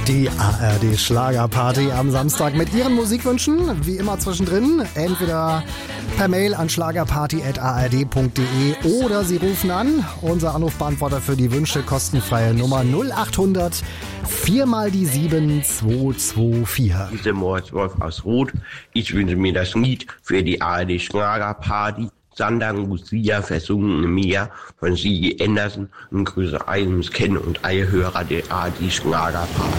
Die ARD Schlagerparty am Samstag mit Ihren Musikwünschen, wie immer zwischendrin, entweder per Mail an schlagerparty@ard.de oder Sie rufen an. Unser Anrufbeantworter für die Wünsche, kostenfreie Nummer 0800 4 mal die 7224. Diese Mordswolf aus Rot. Ich wünsche mir das Lied für die ARD Schlagerparty. Santa Lucia, versungene Meer von Sigi Anderson und grüße Items kennen und alle Hörer der ARD Schlagerparty.